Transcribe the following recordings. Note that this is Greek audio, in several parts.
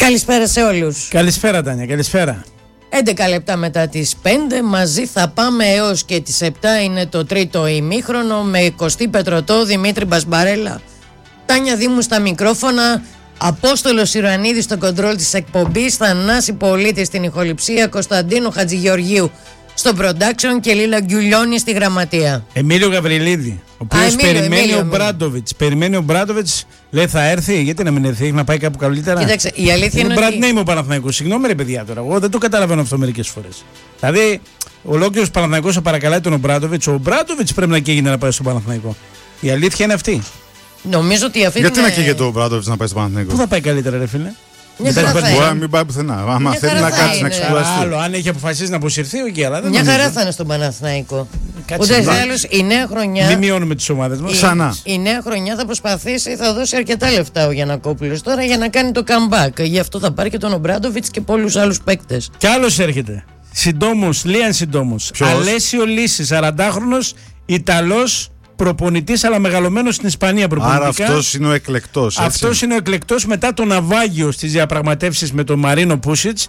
Καλησπέρα σε όλους. Καλησπέρα Τάνια, καλησπέρα. 11 λεπτά μετά τις 5, μαζί θα πάμε έως και τις 7, είναι το τρίτο ημίχρονο με Κωστή Πετρωτό, Δημήτρη Μπασμπαρέλα, Τάνια Δήμου στα μικρόφωνα, Απόστολος Ιωαννίδης στο κοντρόλ της εκπομπής, Θανάση Πολίτη στην ηχοληψία, Κωνσταντίνου Χατζηγεωργίου στο production και Λίλα Γκιουλιώνη στη γραμματεία. Εμίλιο Γαβριλίδη, ο οποίος περιμένει ο Μπράντοβιτς. Περιμένει ο Μπράντοβιτς, λέει θα έρθει, γιατί να μην έρθει, έχει να πάει κάπου καλύτερα. Κοίταξε, η αλήθεια είναι brand name ο Παναθηναϊκός. Συγγνώμη ρε παιδιά τώρα, εγώ δεν το καταλαβαίνω αυτό μερικές φορές. Δηλαδή, ολόκληρος Παναθηναϊκός θα παρακαλάει τον Μπράντοβιτς. Ο Μπράντοβιτς πρέπει να καίγεται να πάει στον Παναθηναϊκό. Η αλήθεια είναι αυτή. Νομίζω ότι αυτή γιατί να καίγεται ο Μπράντοβιτς να πάει στον Παναθηναϊκό? Πού θα πάει καλύτερα, ρε φίλε? Μπορεί να μην πάει πουθενά. Άμα θέλει να κάτσει να ξεκουραστεί. Άλλο, αν έχει αποφασίσει να αποσυρθεί, αλλά δεν μια χαρά θα είναι στον Παναθηναϊκό. Ούτε άλλως η νέα χρονιά. Μην μειώνουμε τις ομάδες μας. Ξανά. Η νέα χρονιά θα προσπαθήσει, θα δώσει αρκετά λεφτά ο Γιαννακόπουλος τώρα για να κάνει το comeback. Γι' αυτό θα πάρει και τον Ομπράντοβιτς και πολλούς άλλους παίκτες. Κι άλλος έρχεται. Συντόμως, Λίαν Συντόμως. Αλέσιο Λύση, 40χρονος Ιταλός. Προπονητής, αλλά μεγαλωμένος στην Ισπανία προπονητικά. Άρα αυτός είναι ο εκλεκτός. Αυτός είναι ο εκλεκτός μετά το ναυάγιο στις διαπραγματεύσεις με τον Μαρίνο Πούσιτς.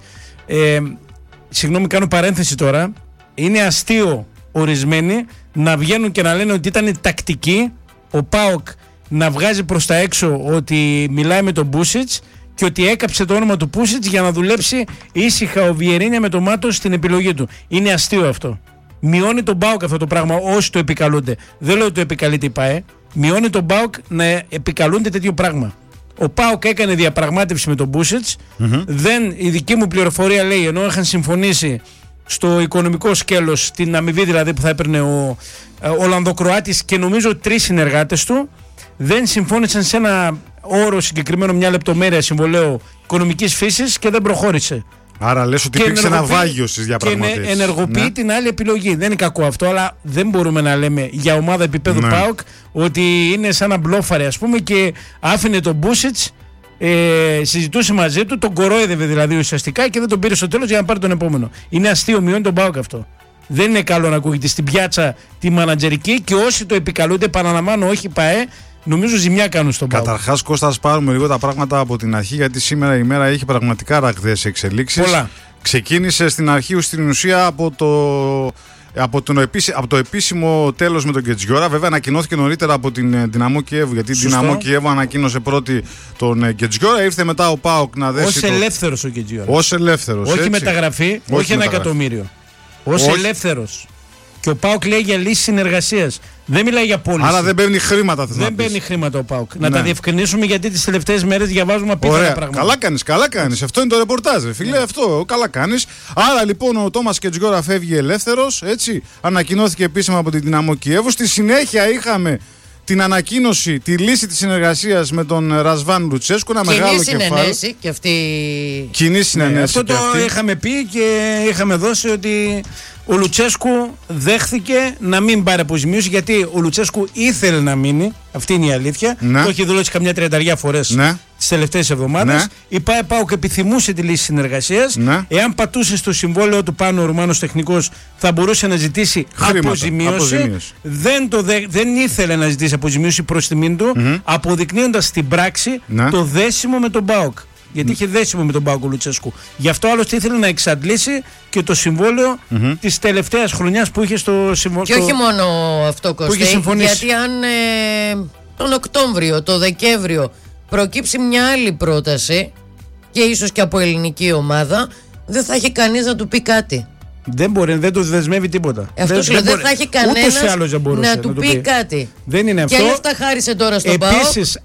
Συγγνώμη, κάνω παρένθεση τώρα. Είναι αστείο ορισμένοι να βγαίνουν και να λένε ότι ήταν τακτική ο ΠΑΟΚ να βγάζει προς τα έξω ότι μιλάει με τον Πούσιτς και ότι έκαψε το όνομα του Πούσιτς για να δουλέψει ήσυχα ο Βιερίνια με το Μάτος στην επιλογή του. Είναι αστείο αυτό. Μειώνει τον ΠΑΟΚ αυτό το πράγμα όσοι το επικαλούνται. Δεν λέω ότι το επικαλείται η ΠΑΕ. Μειώνει τον ΠΑΟΚ να επικαλούνται τέτοιο πράγμα. Ο ΠΑΟΚ έκανε διαπραγμάτευση με τον Μπούσιτς. Η δική μου πληροφορία λέει, ενώ είχαν συμφωνήσει στο οικονομικό σκέλος, την αμοιβή δηλαδή που θα έπαιρνε ο Ολλανδοκροάτης και νομίζω 3 συνεργάτες του, δεν συμφώνησαν σε ένα όρο συγκεκριμένο, μια λεπτομέρεια συμβολέου οικονομικής φύσης και δεν προχώρησε. Άρα λες ότι υπήρξε ένα βάγιο στις διαπραγματεύσεις. Και ενεργοποιεί την άλλη επιλογή. Δεν είναι κακό αυτό, αλλά δεν μπορούμε να λέμε για ομάδα επίπεδου ΠΑΟΚ ότι είναι σαν να μπλόφαρε, ας πούμε, και άφηνε τον Μπούσιτς, συζητούσε μαζί του, τον κορόιδευε δηλαδή ουσιαστικά και δεν τον πήρε στο τέλος για να πάρει τον επόμενο. Είναι αστείο, μειώνει τον ΠΑΟΚ αυτό. Δεν είναι καλό να ακούγεται στην πιάτσα τη μανατζερική και όσοι το επικαλούνται, επαναλαμβάνω, όχι ΠΑΕ. Νομίζω ζημιά κάνουν στον ΠΑΟΚ. Καταρχάς, Κώστα, ας πάρουμε λίγο τα πράγματα από την αρχή, γιατί σήμερα η μέρα έχει πραγματικά ραγδαίες εξελίξεις. Πολλά. Ξεκίνησε στην αρχή στην ουσία από το επίσημο τέλος με τον Γκετζιόρα. Βέβαια, ανακοινώθηκε νωρίτερα από την Δυναμό Κιέβου, γιατί η Δυναμό Κιέβου ανακοίνωσε πρώτη τον Γκετζιόρα. Ήρθε μετά ο ΠΑΟΚ να δέσει. Ως ελεύθερος ο Γκετζιόρα. Ως ελεύθερος. Όχι μεταγραφή, όχι 1 εκατομμύριο. Ως ελεύθερος. Και ο ΠΑΟΚ λέει για λύση συνεργασίας. Δεν μιλάει για πώληση. Άρα δεν παίρνει χρήματα, δεν παίρνει χρήματα ο ΠΑΟΚ. Να τα διευκρινίσουμε, γιατί τις τελευταίες μέρες διαβάζουμε απίθανα πράγματα. Καλά κάνεις. Αυτό είναι το ρεπορτάζ, φίλε. Αυτό καλά κάνεις. Άρα λοιπόν ο Τόμας Γκετζιόρα φεύγει ελεύθερος. Έτσι. Ανακοινώθηκε επίσημα από την Δυναμό Κιέβου. Στη συνέχεια είχαμε την ανακοίνωση, τη λύση της συνεργασίας με τον Ρασβάν Λουτσέσκου. Ένα μεγάλο κεφάλαιο. Και αυτή... Κοινή συνενέση. Αυτό το είχαμε πει και είχαμε δώσει ότι ο Λουτσέσκου δέχθηκε να μην πάρει αποζημίωση, γιατί ο Λουτσέσκου ήθελε να μείνει. Αυτή είναι η αλήθεια. Ναι. Το έχει δηλώσει καμιά 30 φορές τις τελευταίες εβδομάδες. Ναι. Η ΠΑΟΚ επιθυμούσε τη λύση συνεργασίας. Ναι. Εάν πατούσε στο συμβόλαιο του πάνω ο Ρουμάνος τεχνικός, θα μπορούσε να ζητήσει αποζημίωση. Δεν ήθελε να ζητήσει αποζημίωση προς τιμήν του, αποδεικνύοντας στην πράξη το δέσιμο με τον ΠΑΟΚ. Γιατί είχε δέσιμο με τον ΠΑΟΚ ο Λουτσέσκου. Γι' αυτό άλλωστε ήθελε να εξαντλήσει και το συμβόλαιο της τελευταίας χρονιάς που είχε στο συμβόλαιο. Και όχι μόνο αυτό, Κωστή, γιατί αν τον Οκτώβριο, το Δεκέμβριο προκύψει μια άλλη πρόταση και ίσως και από ελληνική ομάδα, δεν θα έχει κανείς να του πει κάτι. Δεν μπορεί, δεν του δεσμεύει τίποτα. Αυτό σου λέω, δεν θα έχει κανένας να του πει κάτι. Δεν είναι αυτό. Και λεφτά χάρισε τώρα στον ΠΑΟΚ. Επίσης,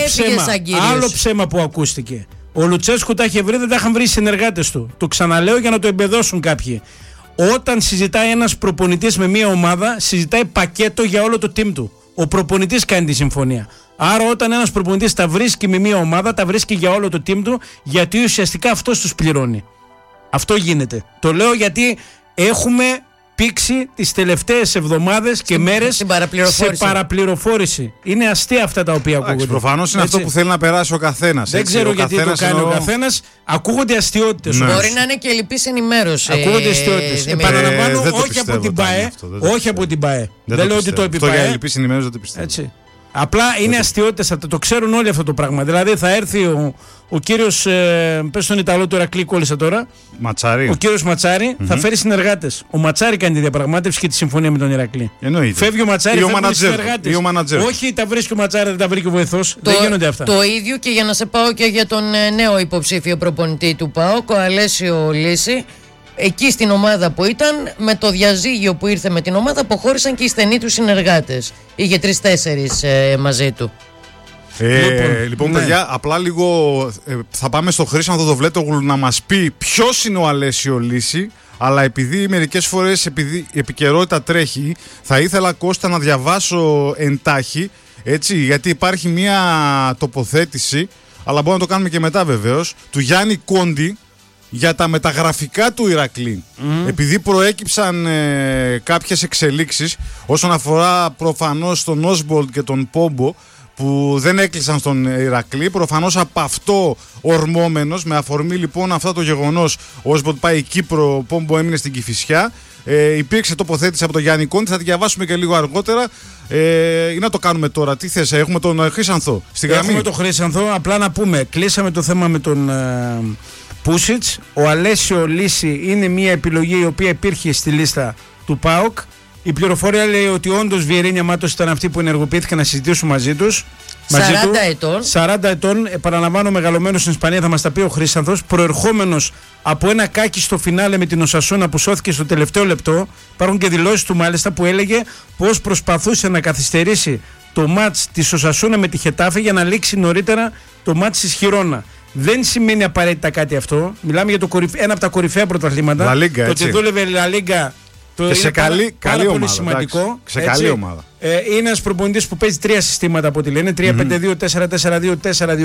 άλλο ψέμα που ακούστηκε. Ο Λουτσέσκου τα είχε βρει, δεν τα είχαν βρει οι συνεργάτες του. Το ξαναλέω για να το εμπεδώσουν κάποιοι. Όταν συζητάει ένας προπονητής με μια ομάδα, συζητάει πακέτο για όλο το team του. Ο προπονητής κάνει τη συμφωνία. Άρα, όταν ένας προπονητής τα βρίσκει με μια ομάδα, τα βρίσκει για όλο το team του, γιατί ουσιαστικά αυτός τους πληρώνει. Αυτό γίνεται. Το λέω γιατί έχουμε πήξει τις τελευταίες εβδομάδες και μέρες σε παραπληροφόρηση. Είναι αστεία αυτά τα οποία ακούγονται. Προφανώς είναι αυτό που θέλει να περάσει ο καθένας. Δεν ξέρω γιατί το κάνει ο καθένας. Ακούγονται αστιότητες. Μπορεί να είναι και λυπής ενημέρωση. Ακούγονται αστιότητες. Επαναλαμβάνω, όχι από την ΠΑΕ. Όχι από την ΠΑΕ. Δεν λέω ότι το επί ΠΑΕ. Αυτό για λυπής ενημέρωση δεν το πιστεύω. Απλά είναι αστιότητες, το ξέρουν όλοι αυτό το πράγμα. Δηλαδή θα έρθει Ο κύριος, πες τον Ιταλό του Ηρακλή, κόλλησα τώρα. Ματσάρι. Ο κύριος Ματσάρι θα φέρει συνεργάτες. Ο Ματσάρι κάνει τη διαπραγμάτευση και τη συμφωνία με τον Ηρακλή. Εννοείται. Φεύγει ο Ματσάρι, φεύγουν οι συνεργάτες. Όχι, τα βρίσκει ο Ματσάρι, δεν τα βρήκε ο βοηθός. Δεν γίνονται αυτά. Το ίδιο και για να σε πάω και για τον νέο υποψήφιο προπονητή του ΠΑΟΚ, ο Αλέσιο Λύση. Εκεί στην ομάδα που ήταν, με το διαζύγιο που ήρθε με την ομάδα, αποχώρησαν και οι στενοί του συνεργάτες. Είχε 3-4 μαζί του. Λοιπόν, ναι. παιδιά, απλά λίγο θα πάμε στο Χρήστο Δοβλέτογλου να μας πει ποιος είναι ο Αλέσιο Λύση. Αλλά επειδή μερικές φορές η επικαιρότητα τρέχει, θα ήθελα, Κώστα, να διαβάσω εντάχει, έτσι, γιατί υπάρχει μια τοποθέτηση, αλλά μπορούμε να το κάνουμε και μετά βεβαίως, του Γιάννη Κόντι για τα μεταγραφικά του Ηρακλή. Επειδή προέκυψαν κάποιες εξελίξεις όσον αφορά προφανώς τον Όσμπολτ και τον Πόμπο, που δεν έκλεισαν στον Ηρακλή, προφανώς από αυτό ορμόμενος, με αφορμή λοιπόν αυτό το γεγονός, ο Όσμπολτ πάει Κύπρο, ο Πόμπο έμεινε στην Κηφισιά. Υπήρξε τοποθέτηση από τον Γιάννη Κόντι, θα τη διαβάσουμε και λίγο αργότερα. Ή να το κάνουμε τώρα, τι θες, έχουμε τον Χρήσανθο στη γραμμή. Έχουμε τον Χρήσανθο, απλά να πούμε, κλείσαμε το θέμα με τον Πούσιτς. Ο Αλέσιο Λύση είναι μια επιλογή η οποία υπήρχε στη λίστα του ΠΑΟΚ. Η πληροφορία λέει ότι όντως Βιερίνια Μάτος ήταν αυτοί που ενεργοποιήθηκαν να συζητήσουν μαζί τους. 40 ετών. 40 ετών, επαναλαμβάνω, μεγαλωμένος στην Ισπανία, θα μας τα πει ο Χρήσανθος. Προερχόμενος από ένα κάκι στο φινάλε με την Οσασούνα που σώθηκε στο τελευταίο λεπτό. Υπάρχουν και δηλώσεις του μάλιστα που έλεγε πως προσπαθούσε να καθυστερήσει το μάτς της Οσασούνα με τη Χετάφε για να λήξει νωρίτερα το μάτς της Χιρόνα. Δεν σημαίνει απαραίτητα κάτι αυτό. Μιλάμε για ένα από τα κορυφαία πρωταθλήματα. Το ότι δούλευε La Liga. Και σε καλή πάρα ομάδα, πολύ σημαντικό. Εντάξει, σε καλή ομάδα. Είναι ένας προπονητής που παίζει 3 συστήματα από ό,τι λένε. 3-5-2, 4-4-2,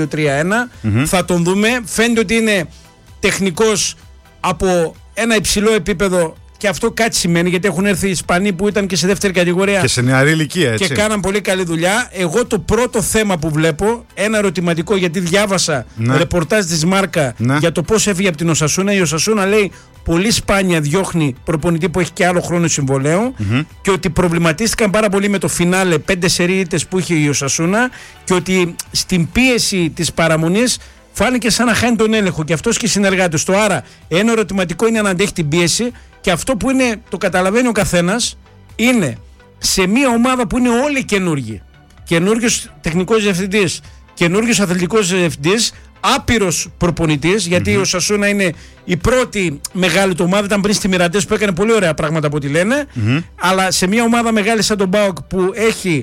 4-2-3-1. Θα τον δούμε. Φαίνεται ότι είναι τεχνικός από ένα υψηλό επίπεδο. Και αυτό κάτι σημαίνει, γιατί έχουν έρθει οι Ισπανοί που ήταν και σε δεύτερη κατηγορία. Και σε νεαρή ηλικία, έτσι. Και κάναν πολύ καλή δουλειά. Εγώ το πρώτο θέμα που βλέπω, ένα ερωτηματικό, γιατί διάβασα ρεπορτάζ της Μάρκα για το πώς έφυγε από την Οσασούνα. Η Οσασούνα λέει πολύ σπάνια διώχνει προπονητή που έχει και άλλο χρόνο συμβολέου και ότι προβληματίστηκαν πάρα πολύ με το φινάλε 5 σερίτες που είχε η Οσασούνα και ότι στην πίεση της παραμονής φάνηκε σαν να χάνει τον έλεγχο και αυτός και οι συνεργάτες του. Άρα, ένα ερωτηματικό είναι αν αντέχει την πίεση και αυτό που είναι, το καταλαβαίνει ο καθένας, είναι σε μια ομάδα που είναι όλοι καινούργοι. Καινούριος τεχνικός διευθυντής, καινούριος αθλητικός διευθυντής, άπειρος προπονητής, γιατί ο Σασούνα είναι η πρώτη μεγάλη του ομάδα, ήταν πριν στη Μιραντές που έκανε πολύ ωραία πράγματα από ό,τι λένε, αλλά σε μια ομάδα μεγάλη σαν τον ΠΑΟΚ που έχει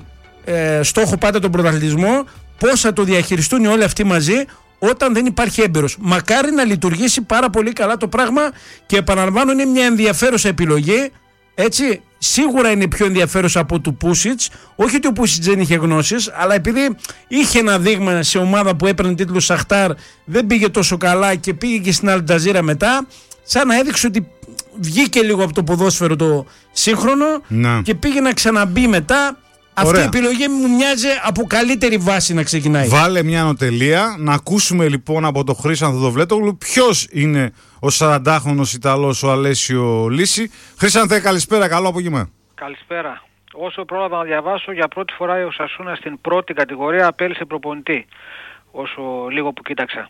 στόχο πάντα τον πρωταθλητισμό, πώς θα το διαχειριστούν όλοι αυτοί μαζί όταν δεν υπάρχει έμπειρος. Μακάρι να λειτουργήσει πάρα πολύ καλά το πράγμα και επαναλαμβάνω είναι μια ενδιαφέρουσα επιλογή, έτσι. Σίγουρα είναι πιο ενδιαφέρουσα από του Πούσιτς. Όχι ότι ο Πούσιτς δεν είχε γνώσεις, αλλά επειδή είχε ένα δείγμα σε ομάδα που έπαιρνε τίτλο Σαχτάρ, δεν πήγε τόσο καλά και πήγε και στην Αλτζαζίρα μετά, σαν να έδειξε ότι βγήκε λίγο από το ποδόσφαιρο το σύγχρονο και πήγε να ξαναμπεί μετά. Αυτή η επιλογή μου μοιάζει από καλύτερη βάση να ξεκινάει. Βάλε μια ανωτελεία. Να ακούσουμε λοιπόν από τον Χρήσανθο Δοβλέτογλου ποιος είναι ο 40χρονος Ιταλός ο Αλέσιο Λύση. Χρήσανθε, καλησπέρα, καλό απόγευμα. Καλησπέρα. Όσο πρόλαβα να διαβάσω, για πρώτη φορά η Οσασούνα στην πρώτη κατηγορία απέλυσε προπονητή. Όσο λίγο που κοίταξα.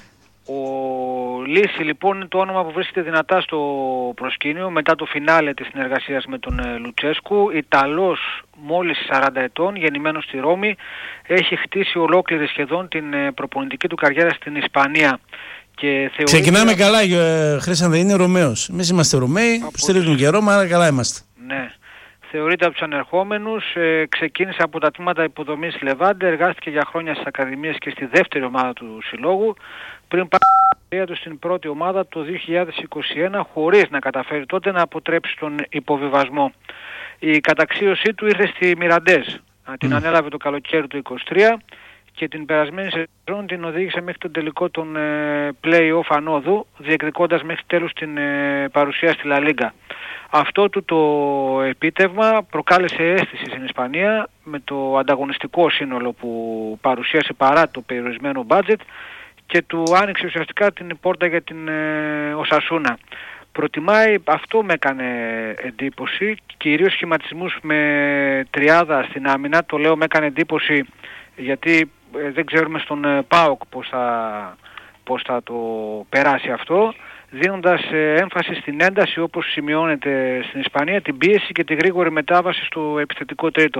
Ο Λύση λοιπόν είναι το όνομα που βρίσκεται δυνατά στο προσκήνιο μετά το φινάλε της συνεργασίας με τον Λουτσέσκου. Ιταλός μόλις 40 ετών, γεννημένος στη Ρώμη, έχει χτίσει ολόκληρη σχεδόν την προπονητική του καριέρα στην Ισπανία. Και ξεκινάμε καλά, Χρήσανθε, είναι Ρωμαίος. Εμείς είμαστε Ρωμαίοι, στηρίζουμε και Ρώμα, αλλά καλά είμαστε. Ναι. Θεωρείται από τους ανερχόμενους, ξεκίνησε από τα τμήματα υποδομής Λεβάντε, εργάστηκε για χρόνια στις ακαδημίες και στη δεύτερη ομάδα του συλλόγου, πριν πάει του στην πρώτη ομάδα το 2021 χωρίς να καταφέρει τότε να αποτρέψει τον υποβιβασμό. Η καταξίωσή του ήρθε στη Μιραντές, την ανέλαβε το καλοκαίρι του 2023 και την περασμένη σεζόν την οδήγησε μέχρι τον τελικό των play-off ανόδου, διεκδικώντας μέχρι τέλους την παρουσία στη La Liga. Αυτό του το επίτευγμα προκάλεσε αίσθηση στην Ισπανία με το ανταγωνιστικό σύνολο που παρουσίασε παρά το περιορισμένο budget και του άνοιξε ουσιαστικά την πόρτα για την Οσασούνα. Προτιμάει, αυτό με έκανε εντύπωση, κυρίως σχηματισμούς με τριάδα στην άμυνα. Το λέω με έκανε εντύπωση γιατί δεν ξέρουμε στον ΠΑΟΚ πώς θα πώς θα το περάσει αυτό, δίνοντας έμφαση στην ένταση, όπως σημειώνεται στην Ισπανία, την πίεση και τη γρήγορη μετάβαση στο επιθετικό τρίτο.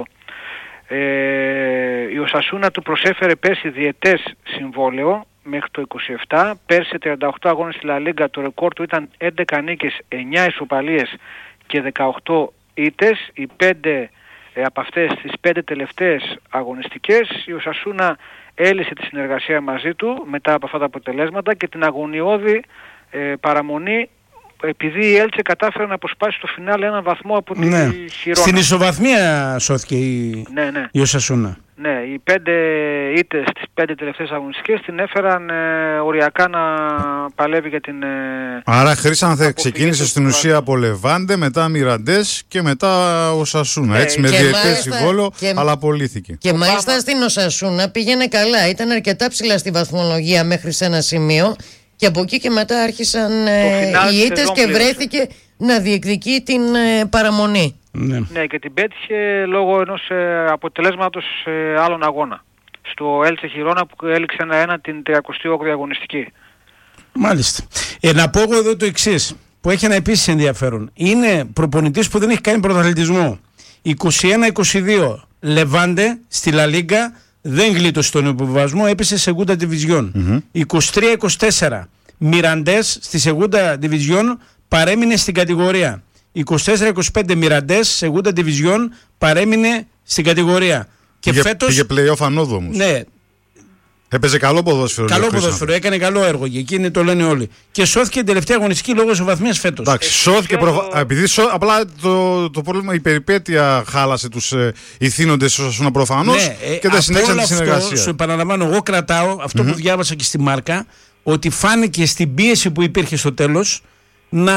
Η Οσασούνα του προσέφερε πέρσι διετές συμβόλαιο μέχρι το 27. Πέρσι 38 αγώνες στη Λα Λίγκα, το ρεκόρ του ήταν 11 νίκες, 9 ισοπαλίες και 18 ήττες. Οι 5 από αυτές τις 5 τελευταίες αγωνιστικές η Οσασούνα έλυσε τη συνεργασία μαζί του μετά από αυτά τα αποτελέσματα και την αγωνιώδη παραμονή, επειδή η Έλτσε κατάφερε να αποσπάσει στο φινάλε έναν βαθμό από τη Χιρόνα. Στην ισοβαθμία σώθηκε η Οσασούνα. Ναι, οι 5 ήττες στις 5 τελευταίες αγωνιστικές την έφεραν οριακά να παλεύει για την... Άρα Χρήσανθε ξεκίνησε στην ουσία από Λεβάντε, μετά Μιραντές και μετά Οσασούνα. Έτσι, με διετές συμβόλαιο, αλλά απολύθηκε. Και μάλιστα στην Οσασούνα πήγαινε καλά. Ήταν αρκετά ψηλά στη βαθμολογία μέχρι σε ένα σημείο. Και από εκεί και μετά άρχισαν οι ήττες και βρέθηκε να διεκδικεί την παραμονή. Ναι, και την πέτυχε λόγω ενός αποτελέσματος άλλων αγώνα. Στο Έλτσε Χιρόνα που έληξε 1-1 την 38η αγωνιστική. Μάλιστα. Να πω εγώ εδώ το εξής, που έχει ένα επίσης ενδιαφέρον. Είναι προπονητής που δεν έχει κάνει πρωταθλητισμό. 21-22 Λεβάντε στη Λα Λίγκα. Δεν γλίτωσε τον υποβιβασμό, έπεσε σε Segunda Division. 23-24 Μιραντές στη Segunda Division, παρέμεινε στην κατηγορία. 24-25 Μιραντές, Segunda Division, παρέμεινε στην κατηγορία. Και φέτος... Πήγε play-off ανόδου όμως. Ναι. Έπαιζε καλό ποδόσφαιρο. Καλό ποδόσφαιρο, έκανε καλό έργο και εκείνοι το λένε όλοι. Και σώθηκε την τελευταία αγωνιστική λόγω ισοβαθμίας φέτος. Εντάξει, σώθηκε επειδή απλά το πρόβλημα, η περιπέτεια χάλασε τους ηθήνοντες Οσασούνα προφανώς και δεν συνέχισαν τη συνεργασία. Σου επαναλαμβάνω, εγώ κρατάω αυτό που διάβασα και στη Μάρκα, ότι φάνηκε στην πίεση που υπήρχε στο τέλος να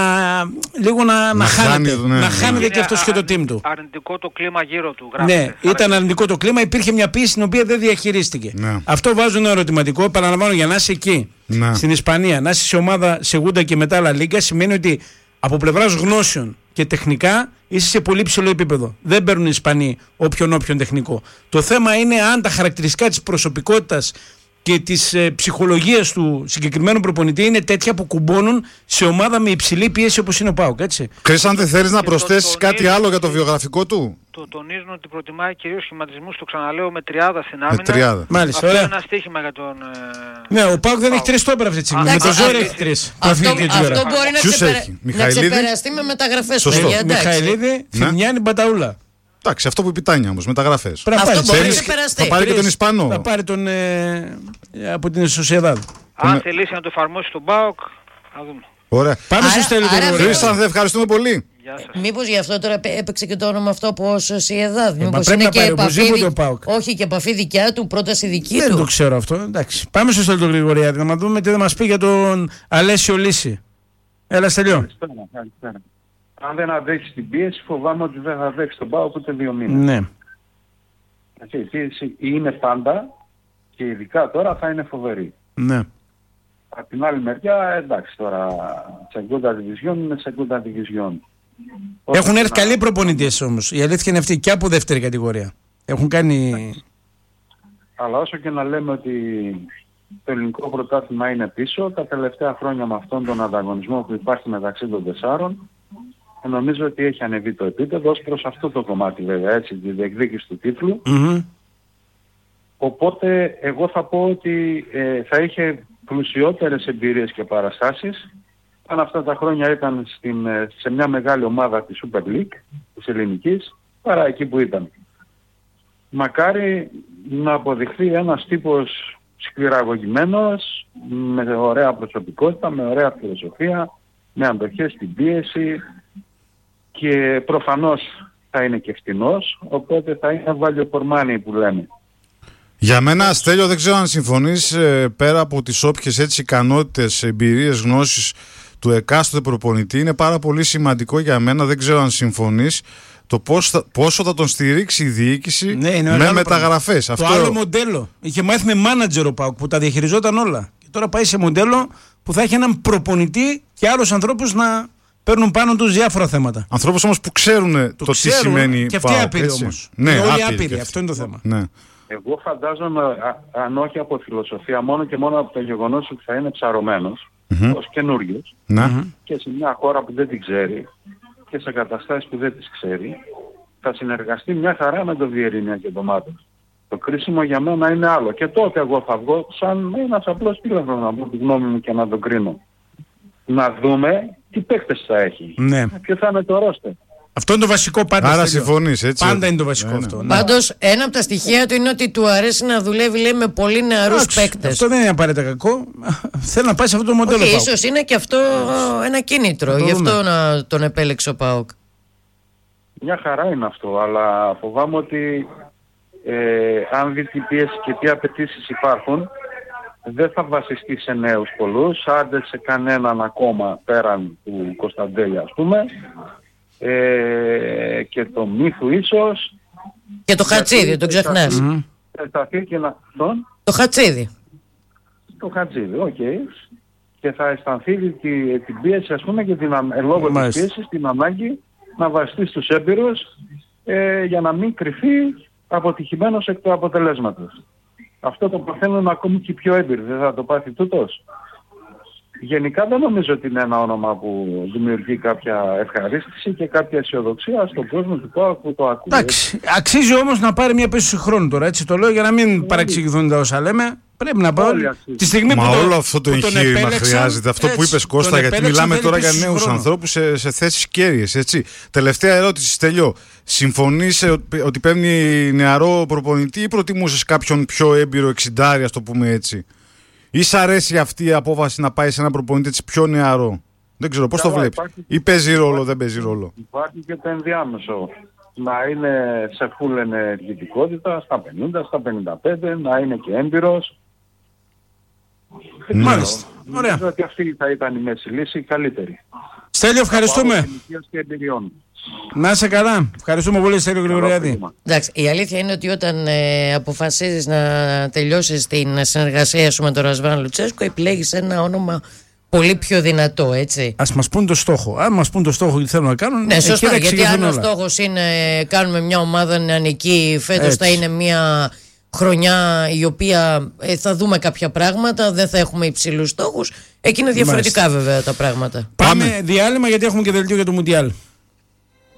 χάνεται και αυτός και το team του. Αρνητικό το κλίμα γύρω του. Γράφεται. Ναι, ήταν αρνητικό το κλίμα, υπήρχε μια πίεση την οποία δεν διαχειρίστηκε. Ναι. Αυτό βάζω ένα ερωτηματικό. Επαναλαμβάνω, για να είσαι εκεί, στην Ισπανία, να είσαι σε ομάδα Segunda και μετά La Liga, σημαίνει ότι από πλευράς γνώσεων και τεχνικά είσαι σε πολύ ψηλό επίπεδο. Δεν παίρνουν οι Ισπανοί όποιον τεχνικό. Το θέμα είναι αν τα χαρακτηριστικά της προσωπικότητας και της ψυχολογίας του συγκεκριμένου προπονητή είναι τέτοια που κουμπώνουν σε ομάδα με υψηλή πίεση όπως είναι ο ΠΑΟΚ, έτσι. Χρήσανθε, θέλεις να προσθέσεις κάτι άλλο για το βιογραφικό του? Το τονίζουν ότι προτιμάει κυρίως σχηματισμούς, το ξαναλέω, με τριάδα στην άμυνα. Με τριάδα. Μάλιστα, αυτό είναι ένα στοίχημα για τον... Ναι, ο ΠΑΟΚ δεν έχει 3 στόπερ αυτή τη στιγμή. Με το ζόρι έχει 3. Αυτό μπορεί να ξεπεραστεί με μεταγραφές. Μιχαηλίδη, Φιμιάνη, Μπαταούλα. Εντάξει, αυτό που είπε η Τάνια όμως, μεταγραφές. Αυτό μπορεί να ξεπεραστεί. Θα πάρει και τον Ισπανό. Θα πάρει τον από την Σοσιεδάδ. Αν θελήσει να το εφαρμόσει στον ΠΑΟΚ, θα δούμε. Ωραία. Πάμε στο Στέλιο Γρηγοριάδη. Χρήσανθε, ευχαριστούμε πολύ. Μήπως γι' αυτό τώρα έπαιξε και το όνομα αυτό από Σοσιεδάδ? Μήπως πρέπει είναι να και πάρει επαφή, οπωσδήποτε ο ΠΑΟΚ. όχι και επαφή δικιά του, πρόταση δική του. Δεν το ξέρω αυτό. Εντάξει. Πάμε στο Στέλιο Γρηγοριάδη να δούμε τι θα μας πει για τον Αλέσιο Λύση. Έλα, Στέλιο. Καλησπέρα. Αν δεν αντέξει την πίεση, φοβάμαι ότι δεν θα αντέξει τον ΠΑΟΚ ούτε 2 μήνες. Ναι. Η πίεση είναι πάντα και ειδικά τώρα θα είναι φοβερή. Ναι. Από την άλλη μεριά, εντάξει τώρα, Segunda Division είναι Segunda Division. Έχουν έρθει καλοί προπονητές όμως. Η αλήθεια είναι αυτή και από δεύτερη κατηγορία. Έχουν κάνει... Αλλά όσο και να λέμε ότι το ελληνικό πρωτάθλημα είναι πίσω, τα τελευταία χρόνια με αυτόν τον ανταγωνισμό που υπάρχει μεταξύ των 4, νομίζω ότι έχει ανεβεί το επίπεδο ως προς αυτό το κομμάτι βέβαια, έτσι, τη διεκδίκηση του τίτλου. Οπότε εγώ θα πω ότι θα είχε πλουσιότερες εμπειρίες και παραστάσεις αν αυτά τα χρόνια ήταν σε μια μεγάλη ομάδα της Super League, της ελληνικής, παρά εκεί που ήταν. Μακάρι να αποδειχθεί ένας τύπος σκληραγωγημένος, με ωραία προσωπικότητα, με ωραία φιλοσοφία, με αντοχές στην πίεση και προφανώς θα είναι και φτηνός, οπότε θα είναι value for money που λέμε. Για μένα, Στέλιο, δεν ξέρω αν συμφωνείς, πέρα από τις όποιες έτσι ικανότητες, εμπειρίες, γνώσεις του εκάστοτε προπονητή, είναι πάρα πολύ σημαντικό για μένα, δεν ξέρω αν συμφωνείς, το πόσο θα τον στηρίξει η διοίκηση με μεταγραφές. Το άλλο μοντέλο. Είχε μάθει με μάνατζερ ο ΠΑΟΚ που τα διαχειριζόταν όλα. Και τώρα πάει σε μοντέλο που θα έχει έναν προπονητή και άλλους ανθρώπους να παίρνουν πάνω τους διάφορα θέματα. Ανθρώπους όμως που ξέρουν το τι σημαίνει και αυτοί άπειροι όμως. Ναι, όλοι άπειροι. Αυτό είναι το θέμα. Ναι. Εγώ φαντάζομαι, αν όχι από φιλοσοφία, μόνο και μόνο από το γεγονός ότι θα είναι ψαρωμένος ως καινούριος και σε μια χώρα που δεν την ξέρει και σε καταστάσεις που δεν τις ξέρει, θα συνεργαστεί μια χαρά με το Βιερίνια και το Μάτος. Το κρίσιμο για μένα είναι άλλο. Και τότε εγώ θα βγω σαν ένας απλός τηλέφωνο να πω τη γνώμη μου και να τον κρίνω. Να δούμε τι παίκτες θα έχει. Ναι. Ποιο θα είναι το ρόστερ. Αυτό είναι το βασικό πάντα. Άρα συμφωνείς, έτσι. Πάντα είναι το βασικό αυτό. Ναι. Πάντως, ένα από τα στοιχεία του είναι ότι του αρέσει να δουλεύει, λέει, με πολύ νεαρούς παίκτες. Αυτό δεν είναι απαραίτητα κακό. Θέλω να πάει σε αυτό το μοντέλο. Ίσως είναι και αυτό ένα κίνητρο. Γι' αυτό να τον επέλεξε ο ΠΑΟΚ. Μια χαρά είναι αυτό, αλλά φοβάμαι ότι αν δει τι πίεση και τι απαιτήσεις υπάρχουν, δεν θα βασιστεί σε νέους πολλούς, άντε σε κανέναν ακόμα πέραν του Κωνσταντέλη, ας πούμε, και το Μύθου ίσως. Και το Χατσίδη, τον ξεχνάς. Το Χατσίδη. Το Χατσίδη, οκ. Και θα αισθανθεί την πίεση, ας πούμε, και λόγω της πίεσης, την ανάγκη να βασιστεί στους έμπειρους για να μην κρυφεί αποτυχημένος εκ του αποτελέσματος. Αυτό το παθαίνουν ακόμη και πιο έμπειροι, δεν θα το πάθει τούτος. Γενικά δεν νομίζω ότι είναι ένα όνομα που δημιουργεί κάποια ευχαρίστηση και κάποια αισιοδοξία στον κόσμο του ΠΑΟΚ που το ακούει. Εντάξει, αξίζει όμως να πάρει μια πίσωση χρόνου τώρα, έτσι το λέω, για να μην παρεξηγηθούν τα όσα λέμε. Πρέπει να πάω τη στιγμή που όλο αυτό το εγχείρημα χρειάζεται. Αυτό που είπες, Κώστα, γιατί μιλάμε τώρα για νέους ανθρώπους σε θέσεις κέρυες, έτσι. Τελευταία ερώτηση, Στέλιο. Συμφωνείς ότι παίρνει νεαρό προπονητή ή προτιμούσες κάποιον πιο έμπειρο εξιντάρι, ας το πούμε έτσι? Ή σ' αρέσει αυτή η απόφαση να πάει σε ένα προπονητή έτσι πιο νεαρό? Δεν ξέρω, πώς το βλέπεις? Ή παίζει ρόλο, δεν παίζει ρόλο? Υπάρχει και το ενδιάμεσο. Να είναι σε φουλ ενεργητικότητα, στα 50, στα 55, να είναι και έμπειρος. Μάλιστα. Ωραία. Νομίζω ότι αυτή θα ήταν η μέση λύση, η καλύτερη. Στέλιο, ευχαριστούμε. Να είσαι καλά. Ευχαριστούμε πολύ, Στέλιο Γρηγοριάδη. Εντάξει, η αλήθεια είναι ότι όταν αποφασίζεις να τελειώσεις την συνεργασία σου με τον Ρασβάν Λουτσέσκο, επιλέγεις ένα όνομα πολύ πιο δυνατό, έτσι. Ας μας πούν το στόχο. Αν μας πούν το στόχο τι θέλουν να κάνουν. Ναι, σωστά. Γιατί αν ο στόχος είναι κάνουμε μια ομάδα νεανική, φέτος θα είναι μια χρονιά η οποία θα δούμε κάποια πράγματα, δεν θα έχουμε υψηλούς στόχους. Εκεί είναι διαφορετικά βέβαια τα πράγματα. Πάμε διάλειμμα γιατί έχουμε και δελτίο για το Μουντιάλ.